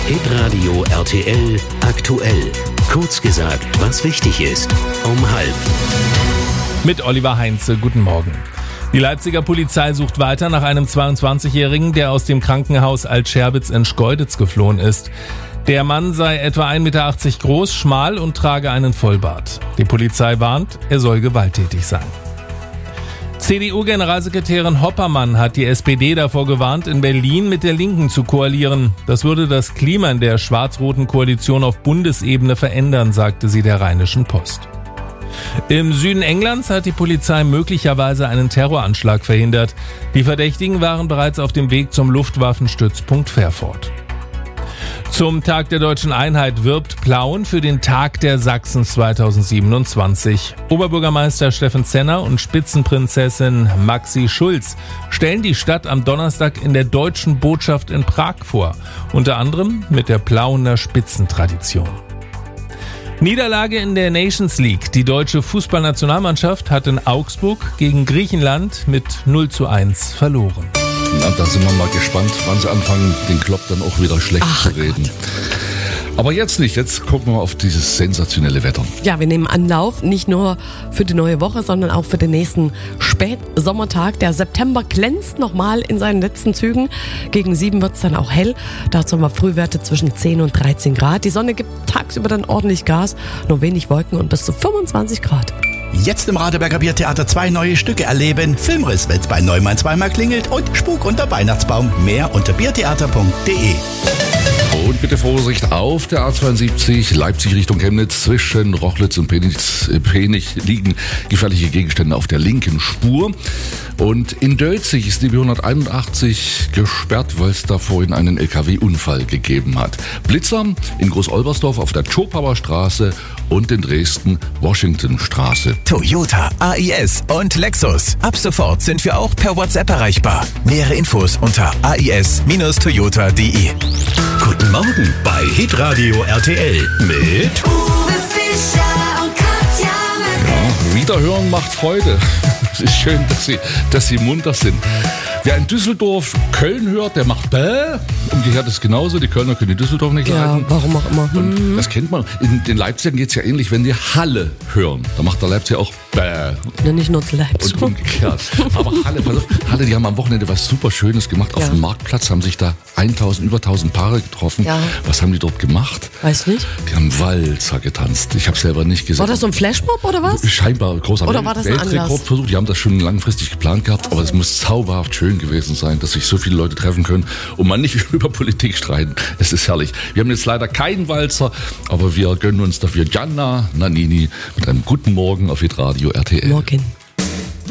Hitradio RTL aktuell. Kurz gesagt, was wichtig ist. Um 12:30. Mit Oliver Heinze, guten Morgen. Die Leipziger Polizei sucht weiter nach einem 22-Jährigen, der aus dem Krankenhaus Alt-Scherbitz in Schkeuditz geflohen ist. Der Mann sei etwa 1,80 Meter groß, schmal und trage einen Vollbart. Die Polizei warnt, er soll gewalttätig sein. CDU-Generalsekretärin Hoppermann hat die SPD davor gewarnt, in Berlin mit der Linken zu koalieren. Das würde das Klima in der schwarz-roten Koalition auf Bundesebene verändern, sagte sie der Rheinischen Post. Im Süden Englands hat die Polizei möglicherweise einen Terroranschlag verhindert. Die Verdächtigen waren bereits auf dem Weg zum Luftwaffenstützpunkt Fairford. Zum Tag der Deutschen Einheit wirbt Plauen für den Tag der Sachsen 2027. Oberbürgermeister Steffen Zenner und Spitzenprinzessin Maxi Schulz stellen die Stadt am Donnerstag in der Deutschen Botschaft in Prag vor, unter anderem mit der Plauener Spitzentradition. Niederlage in der Nations League. Die deutsche Fußballnationalmannschaft hat in Augsburg gegen Griechenland mit 0:1 verloren. Na, da sind wir mal gespannt, wann sie anfangen, den Klopp dann auch wieder schlecht zu reden. Gott. Aber jetzt nicht, jetzt gucken wir mal auf dieses sensationelle Wetter. Ja, wir nehmen Anlauf, nicht nur für die neue Woche, sondern auch für den nächsten Spätsommertag. Der September glänzt nochmal in seinen letzten Zügen. Gegen 7 wird es dann auch hell. Dazu haben wir Frühwerte zwischen 10 und 13 Grad. Die Sonne gibt tagsüber dann ordentlich Gas, nur wenig Wolken und bis zu 25 Grad. Jetzt im Radeberger Biertheater 2 neue Stücke erleben. Filmriss, wenn's bei Neumann zweimal klingelt und Spuk unter Weihnachtsbaum. Mehr unter biertheater.de. Und bitte Vorsicht auf der A72 Leipzig Richtung Chemnitz. Zwischen Rochlitz und Penich liegen gefährliche Gegenstände auf der linken Spur. Und in Dölzig ist die B181 gesperrt, weil es da vorhin einen LKW-Unfall gegeben hat. Blitzer in Groß-Olbersdorf auf der Chopauer Straße und in Dresden Washingtonstraße. Toyota, AIS und Lexus. Ab sofort sind wir auch per WhatsApp erreichbar. Nähere Infos unter ais-toyota.de. Guten Morgen bei Hitradio RTL mit Uwe Fischer und Katja Merkel. Wiederhören macht Freude. Es ist schön, dass Sie munter sind. Wer in Düsseldorf Köln hört, der macht Bäh. Umgekehrt ist es genauso. Die Kölner können die Düsseldorf nicht leiden. Ja, warum auch immer. Und das kennt man. In den Leipzigern geht es ja ähnlich, wenn die Halle hören. Da macht der Leipziger auch Bäh. Ja, nicht nur Leipzig. Und umgekehrt. Aber Halle, pass auf, Halle, die haben am Wochenende was super Schönes gemacht. Auf dem Marktplatz haben sich da über 1000 Paare getroffen. Ja. Was haben die dort gemacht? Weiß nicht. Die haben Walzer getanzt. Ich habe es selber nicht gesehen. War das so ein Flashmob oder was? Scheinbar großer Oder war das ein Weltrekordversuch. Die haben das schon langfristig geplant gehabt, aber es muss zauberhaft schön gewesen sein, dass sich so viele Leute treffen können und man nicht über Politik streiten. Es ist herrlich. Wir haben jetzt leider keinen Walzer, aber wir gönnen uns dafür Gianna Nannini mit einem guten Morgen auf Hitradio RTL. Morgen.